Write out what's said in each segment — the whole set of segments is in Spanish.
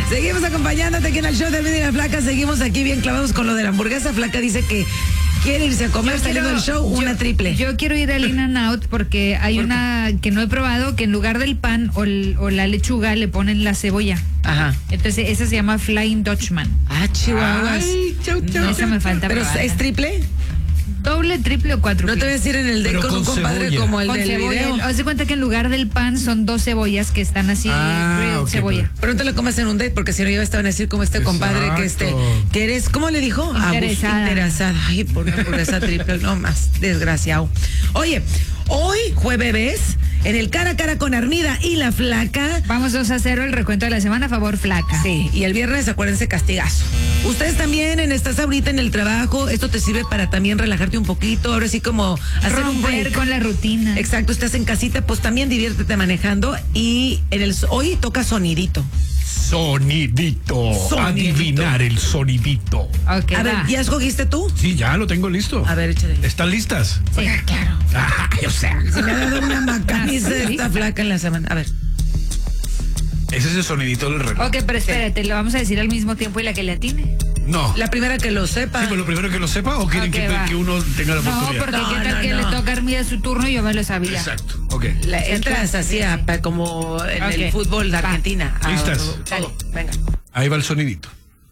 Seguimos acompañándote aquí en el show de Media Flaca. Seguimos aquí bien clavados con lo de la hamburguesa. Flaca dice que quiere irse a comer saliendo del show una triple. Yo quiero ir al In-N-Out porque hay una que no he probado, que en lugar del pan o la lechuga le ponen la cebolla. Ajá. Entonces esa se llama Flying Dutchman. Ah, chihuahuas. Ay, chau, chau. Esa me falta ¿Pero probarla. es triple? Doble, triple o cuádruple. No te voy a decir en el de Pero con un con compadre cebolla. como el Con del cebolla. video. Haz de cuenta que en lugar del pan son 2 cebollas que están así, grilled ok, cebolla. Pero no te lo comas en un date porque si no ya estaban a decir como este compadre que eres, ¿cómo le dijo? Interesada. Interesada. Ay, por esa triple, no más, desgraciado. Oye, hoy jueves, en el cara a cara con Armida y la Flaca. Vamos 2-0 el recuento de la semana a favor Flaca. Sí, y el viernes acuérdense castigazo. Ustedes también estás ahorita en el trabajo, esto te sirve para también relajarte un poquito, ahora sí como hacer un Romper break. con la rutina. Exacto, estás en casita, pues también diviértete manejando y hoy toca sonidito. Sonidito. Adivinar el sonidito. Ok, A ver, va. ¿ya escogiste tú? Sí, ya lo tengo listo. A ver, échale. ¿Están listas? Sí, claro. Ay, o sea. Se me ha dado una macaniza de esta Flaca en la semana. A ver. Ese es el sonidito del reloj. Ok, pero espérate, lo vamos a decir al mismo tiempo y la que le atine. No. La primera que lo sepa. Sí, pues lo primero que lo sepa o quieren Ok, va. que uno tenga la No, oportunidad. porque No, qué tal no, que no. le toca a Armida su turno y yo me lo sabía. Exacto. Ok. Entras así como en el Ok. fútbol de Va. Argentina. ¿Listas? Todo. Venga. Ahí va el sonidito.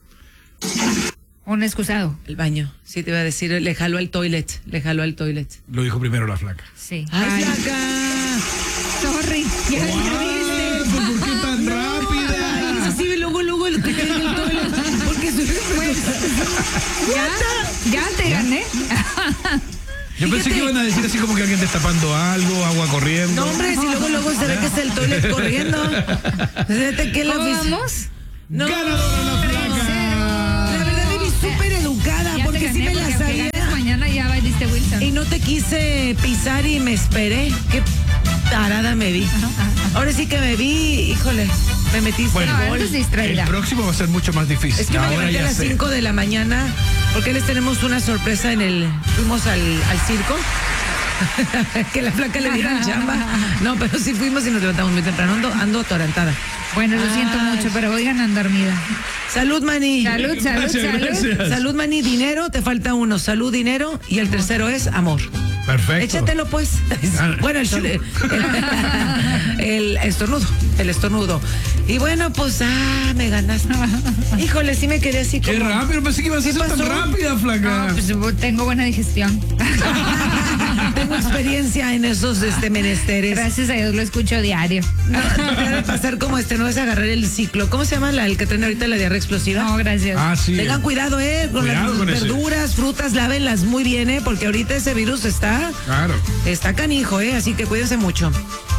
Un excusado. El baño. Sí, te iba a decir, le jaló al toilet. Le jaló al toilet. Lo dijo primero la Flaca. Sí. ¡Ay, Flaca! Sorry. Ya lo entendiste. ¿Por qué tan rápida? Eso sí, luego el que cae en el toilet. Porque Ya te gané. Yo pensé que iban a decir así como que alguien destapando algo, agua corriendo. No, hombre, si luego se ve que es el toilet corriendo. Fíjate que la ¿Cómo oficina. vamos? No. ¡Ganadora la Flaca! La verdad me vi súper educada Ya porque te sí gané, me la porque aunque sabía. ganes mañana ya valiste Wilson. Y no te quise pisar y me esperé. Qué tarada me vi. Ahora sí que me vi, híjole, me metí Bueno, No, antes el distraída. próximo va a ser mucho más difícil. Es que me Ahora levanté a ya las sé. 5 de la mañana porque les tenemos una sorpresa fuimos al circo. Que la Flaca le dieron chamba. No, pero sí fuimos y nos levantamos muy temprano. Ando atorantada. Bueno, lo siento mucho, pero voy ganando, Armida. Salud, Mani. Salud. Gracias. Salud, Mani, dinero, te falta uno. Salud, dinero, y el tercero es amor. Perfecto. Échatelo, pues. Bueno, el estornudo. Y bueno, pues, me ganaste. Híjole, sí me quedé así Qué como... rápido, pensé que iba a ser ¿Qué tan pasó? rápida, Flaca. No, pues tengo buena digestión. Tengo experiencia en esos menesteres. Gracias a Dios lo escucho diario. No debe pasar como no es agarrar el ciclo. ¿Cómo se llama el que trae ahorita la diarrea explosiva? No, gracias. Ah, sí. Tengan cuidado, con Cuidado las con ese. verduras, frutas, lávenlas muy bien, porque ahorita ese virus está Claro. canijo, así que cuídense mucho.